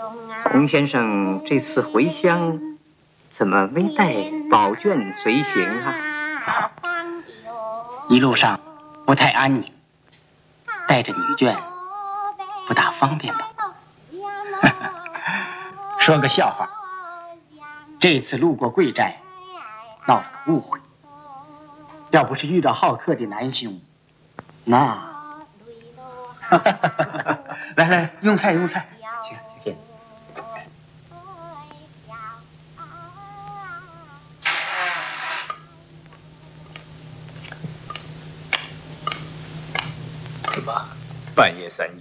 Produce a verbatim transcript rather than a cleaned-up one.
洪先生这次回乡，怎么没带宝卷随行啊？ 啊，一路上不太安宁，带着女眷不大方便吧？说个笑话，这次路过贵寨，闹了个误会。要不是遇到好客的南兄，那……来来，用菜用菜，去去。 怎么半夜三